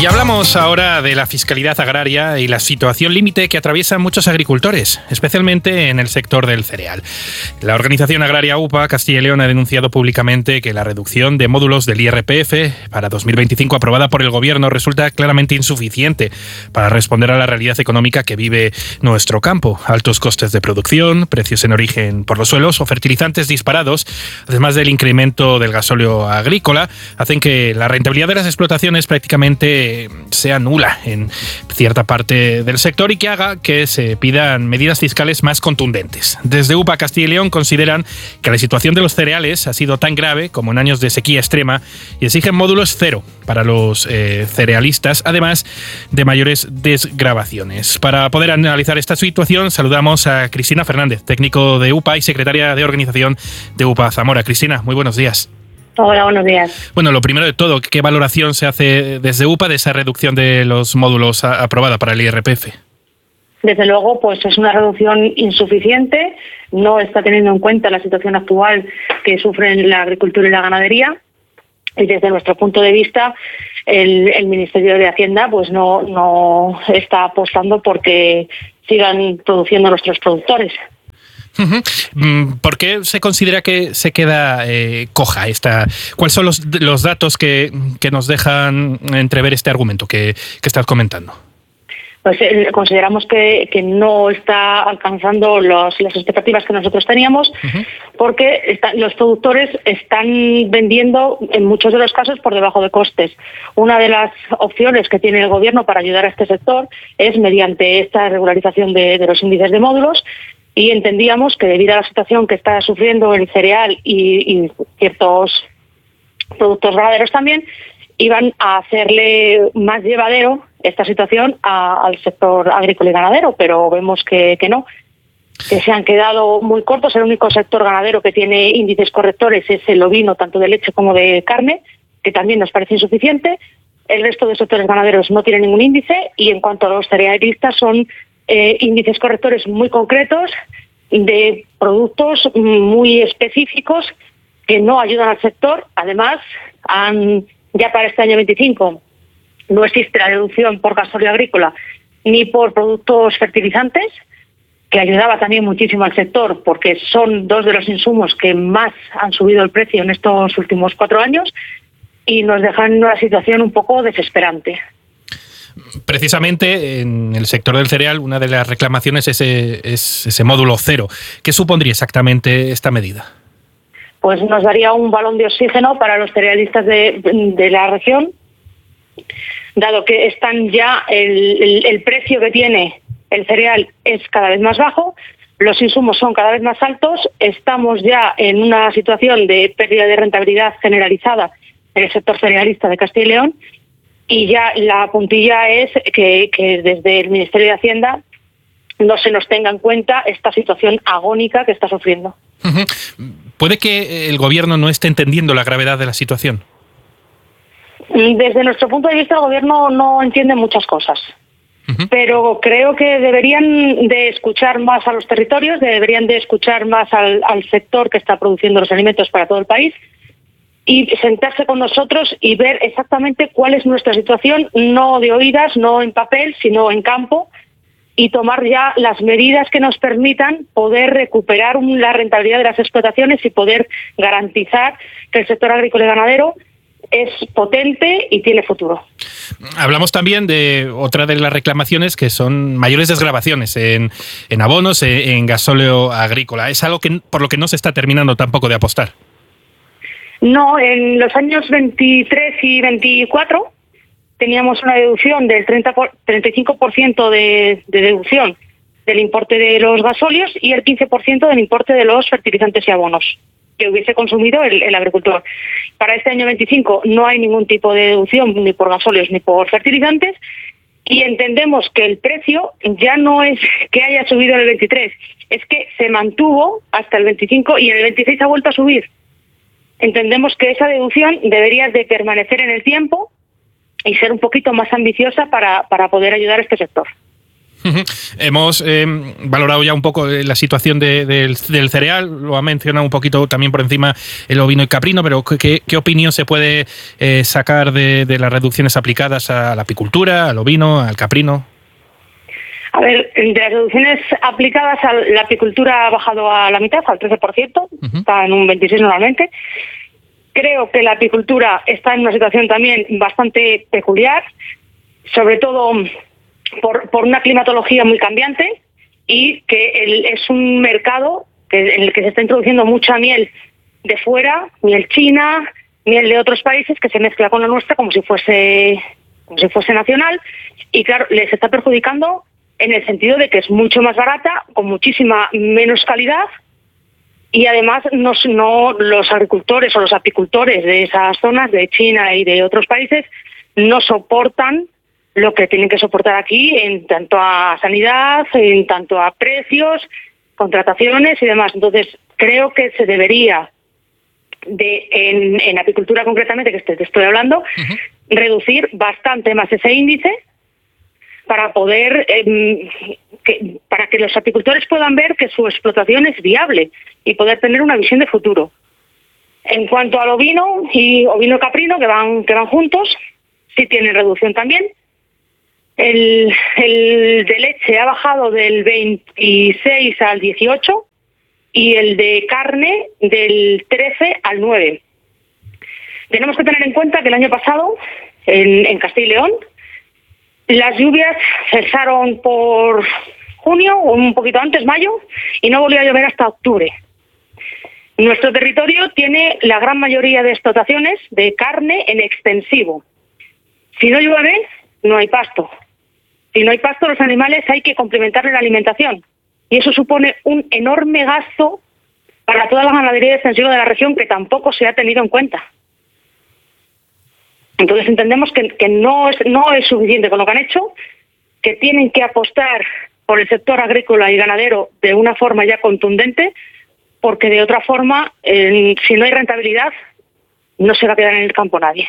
Y hablamos ahora de la fiscalidad agraria y la situación límite que atraviesan muchos agricultores, especialmente en el sector del cereal. La organización agraria UPA Castilla y León ha denunciado públicamente que la reducción de módulos del IRPF para 2025 aprobada por el Gobierno resulta claramente insuficiente para responder a la realidad económica que vive nuestro campo. Altos costes de producción, precios en origen por los suelos o fertilizantes disparados, además del incremento del gasóleo agrícola, hacen que la rentabilidad de las explotaciones prácticamente sea nula en cierta parte del sector y que haga que se pidan medidas fiscales más contundentes. Desde UPA Castilla y León consideran que la situación de los cereales ha sido tan grave como en años de sequía extrema y exigen módulos cero para los cerealistas, además de mayores desgravaciones. Para poder analizar esta situación, saludamos a Cristina Fernández, técnico de UPA y secretaria de organización de UPA Zamora. Cristina, muy buenos días. Hola, buenos días. Bueno, lo primero de todo, ¿qué valoración se hace desde UPA de esa reducción de los módulos aprobada para el IRPF? Desde luego, pues es una reducción insuficiente, no está teniendo en cuenta la situación actual que sufren la agricultura y la ganadería, y desde nuestro punto de vista, el Ministerio de Hacienda pues no está apostando porque sigan produciendo nuestros productores. ¿Por qué se considera que se queda coja esta? ¿Cuáles son los datos que nos dejan entrever este argumento que estás comentando? Pues consideramos que no está alcanzando las expectativas que nosotros teníamos, porque los productores están vendiendo en muchos de los casos por debajo de costes. Una de las opciones que tiene el Gobierno para ayudar a este sector es mediante esta regularización de los índices de módulos. Y entendíamos que debido a la situación que está sufriendo el cereal y ciertos productos ganaderos también, iban a hacerle más llevadero esta situación al sector agrícola y ganadero, pero vemos que no, que se han quedado muy cortos. El único sector ganadero que tiene índices correctores es el ovino, tanto de leche como de carne, que también nos parece insuficiente. El resto de sectores ganaderos no tienen ningún índice, y en cuanto a los cerealistas son índices correctores muy concretos de productos muy específicos que no ayudan al sector. Además, ya para este año 25 no existe la deducción por gasóleo agrícola ni por productos fertilizantes, que ayudaba también muchísimo al sector porque son dos de los insumos que más han subido el precio en estos últimos 4 años, y nos dejan en una situación un poco desesperante. Precisamente en el sector del cereal, una de las reclamaciones es ese módulo cero. ¿Qué supondría exactamente esta medida? Pues nos daría un balón de oxígeno para los cerealistas de la región, dado que están ya el precio que tiene el cereal es cada vez más bajo, los insumos son cada vez más altos, estamos ya en una situación de pérdida de rentabilidad generalizada en el sector cerealista de Castilla y León. Y ya la puntilla es que desde el Ministerio de Hacienda no se nos tenga en cuenta esta situación agónica que está sufriendo. ¿Puede que el Gobierno no esté entendiendo la gravedad de la situación? Desde nuestro punto de vista, el Gobierno no entiende muchas cosas. Pero creo que deberían de escuchar más a los territorios, deberían de escuchar más al sector que está produciendo los alimentos para todo el país, y sentarse con nosotros y ver exactamente cuál es nuestra situación, no de oídas, no en papel, sino en campo, y tomar ya las medidas que nos permitan poder recuperar la rentabilidad de las explotaciones y poder garantizar que el sector agrícola y ganadero es potente y tiene futuro. Hablamos también de otra de las reclamaciones, que son mayores desgravaciones en abonos, en gasóleo agrícola. Es algo por lo que no se está terminando tampoco de apostar. No, en los años 23 y 24 teníamos una deducción del 35% de deducción del importe de los gasóleos y el 15% del importe de los fertilizantes y abonos que hubiese consumido el agricultor. Para este año 25 no hay ningún tipo de deducción ni por gasóleos ni por fertilizantes, y entendemos que el precio ya no es que haya subido en el 23, es que se mantuvo hasta el 25 y en el 26 ha vuelto a subir. Entendemos que esa deducción debería de permanecer en el tiempo y ser un poquito más ambiciosa para poder ayudar a este sector. Hemos valorado ya un poco la situación del cereal, lo ha mencionado un poquito también por encima el ovino y caprino, pero ¿qué opinión se puede sacar de las reducciones aplicadas a la apicultura, al ovino, al caprino? A ver, de las reducciones aplicadas a la apicultura ha bajado a la mitad, al 13%, está en un 26% normalmente. Creo que la apicultura está en una situación también bastante peculiar, sobre todo por una climatología muy cambiante y que es un mercado en el que se está introduciendo mucha miel de fuera, miel china, miel de otros países que se mezcla con la nuestra como si fuese nacional, y claro, les está perjudicando en el sentido de que es mucho más barata, con muchísima menos calidad, y además no los agricultores o los apicultores de esas zonas, de China y de otros países, no soportan lo que tienen que soportar aquí en tanto a sanidad, en tanto a precios, contrataciones y demás. Entonces, creo que se debería, en apicultura concretamente, que te estoy hablando, reducir bastante más ese índice para poder para que los apicultores puedan ver que su explotación es viable y poder tener una visión de futuro. En cuanto al ovino y ovino caprino, que van juntos, sí tienen reducción también. El de leche ha bajado del 26 al 18 y el de carne del 13 al 9. Tenemos que tener en cuenta que el año pasado, en Castilla y León, las lluvias cesaron por junio o un poquito antes, mayo, y no volvió a llover hasta octubre. Nuestro territorio tiene la gran mayoría de explotaciones de carne en extensivo. Si no llueve, no hay pasto. Si no hay pasto, los animales hay que complementarle la alimentación. Y eso supone un enorme gasto para toda la ganadería extensiva de la región que tampoco se ha tenido en cuenta. Entonces entendemos que no es suficiente con lo que han hecho, que tienen que apostar por el sector agrícola y ganadero de una forma ya contundente, porque de otra forma, si no hay rentabilidad, no se va a quedar en el campo nadie.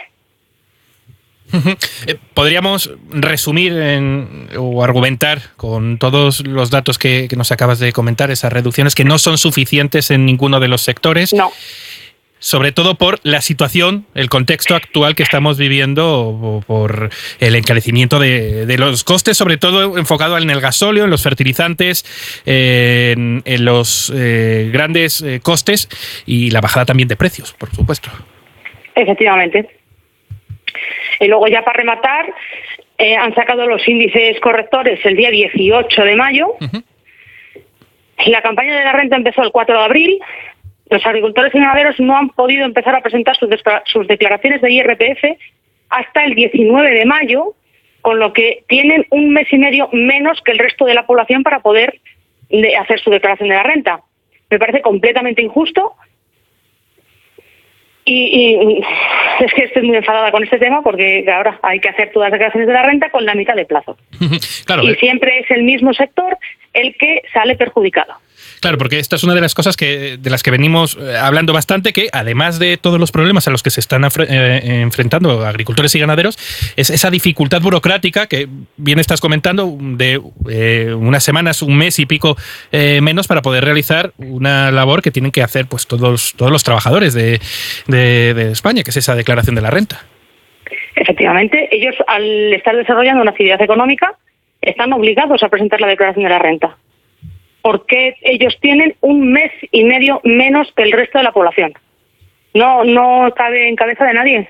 ¿Podríamos resumir o argumentar con todos los datos que nos acabas de comentar, esas reducciones que no son suficientes en ninguno de los sectores? No. Sobre todo por la situación, el contexto actual que estamos viviendo, por el encarecimiento de los costes, sobre todo enfocado en el gasóleo, en los fertilizantes, en los grandes costes y la bajada también de precios, por supuesto. Efectivamente. Y luego, ya para rematar, han sacado los índices correctores el día 18 de mayo. La campaña de la renta empezó el 4 de abril. Los agricultores y ganaderos no han podido empezar a presentar sus declaraciones de IRPF hasta el 19 de mayo, con lo que tienen un mes y medio menos que el resto de la población para poder hacer su declaración de la renta. Me parece completamente injusto y es que estoy muy enfadada con este tema porque ahora hay que hacer todas las declaraciones de la renta con la mitad de plazo. Claro, y siempre es el mismo sector el que sale perjudicado. Claro, porque esta es una de las cosas de las que venimos hablando bastante, que además de todos los problemas a los que se están enfrentando agricultores y ganaderos, es esa dificultad burocrática que bien estás comentando, de unas semanas, un mes y pico menos para poder realizar una labor que tienen que hacer pues todos los trabajadores de España, que es esa declaración de la renta. Efectivamente, ellos al estar desarrollando una actividad económica están obligados a presentar la declaración de la renta, porque ellos tienen un mes y medio menos que el resto de la población. No cabe en cabeza de nadie.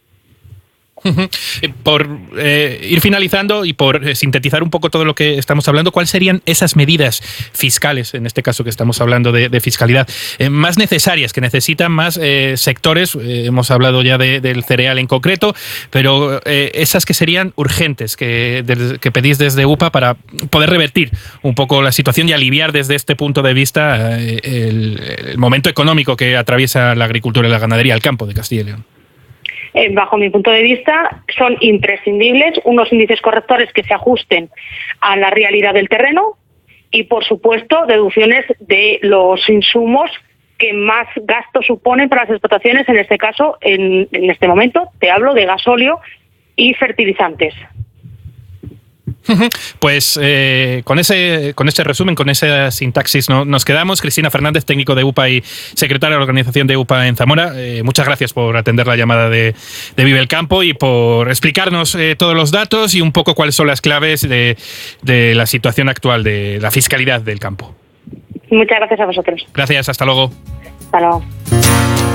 Por ir finalizando y por sintetizar un poco todo lo que estamos hablando, ¿cuáles serían esas medidas fiscales, en este caso que estamos hablando de fiscalidad, más necesarias, que necesitan más sectores? Hemos hablado ya del cereal en concreto, pero esas que serían urgentes, que pedís desde UPA para poder revertir un poco la situación y aliviar desde este punto de vista el momento económico que atraviesa la agricultura y la ganadería, el campo de Castilla y León. Bajo mi punto de vista, son imprescindibles unos índices correctores que se ajusten a la realidad del terreno y, por supuesto, deducciones de los insumos que más gasto suponen para las explotaciones. En este caso, en este momento, te hablo de gasóleo y fertilizantes. Pues con este resumen, con esa sintaxis nos quedamos. Cristina Fernández, técnico de UPA y secretaria de la organización de UPA en Zamora, muchas gracias por atender la llamada de Vive el Campo y por explicarnos todos los datos y un poco cuáles son las claves de la situación actual de la fiscalidad del campo. Muchas gracias a vosotros. Gracias, hasta luego. Hasta luego.